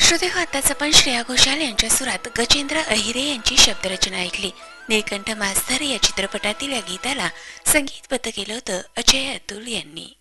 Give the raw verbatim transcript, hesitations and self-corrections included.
श्रोते हो, आताच आपण श्रेया घोषाल यांच्या सुरात गजेंद्र अहिरे यांची शब्दरचना ऐकली। नीलकंठ मास्तर या चित्रपटातील या गीताला संगीतबद्ध केलं होतं अजय अतुल यांनी।